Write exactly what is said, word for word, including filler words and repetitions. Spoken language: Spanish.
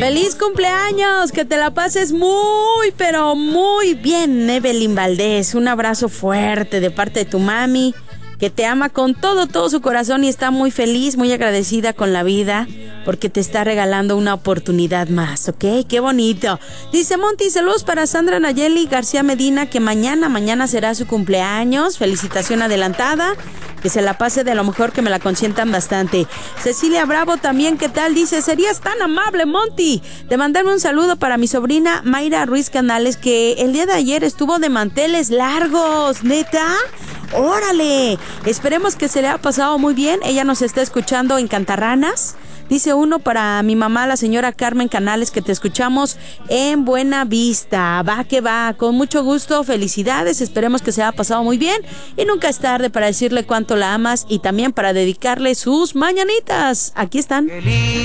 ¡Feliz cumpleaños! Que te la pases muy, pero muy bien, Evelyn Valdés. Un abrazo fuerte de parte de tu mami, que te ama con todo, todo su corazón y está muy feliz, muy agradecida con la vida porque te está regalando una oportunidad más, ¿ok? ¡Qué bonito! Dice Monty, saludos para Sandra Nayeli García Medina, que mañana, mañana será su cumpleaños. Felicitación adelantada. Que se la pase de lo mejor, que me la consientan bastante. Cecilia Bravo también, ¿qué tal? Dice, serías tan amable, Monty, de mandarme un saludo para mi sobrina Mayra Ruiz Canales, que el día de ayer estuvo de manteles largos, ¿neta? ¡Órale! Esperemos que se le haya pasado muy bien. Ella nos está escuchando en Cantarranas. Dice uno para mi mamá, la señora Carmen Canales, que te escuchamos en Buena Vista. Va que va, con mucho gusto, felicidades, esperemos que se haya pasado muy bien. Y nunca es tarde para decirle cuánto la amas y también para dedicarle sus mañanitas. Aquí están.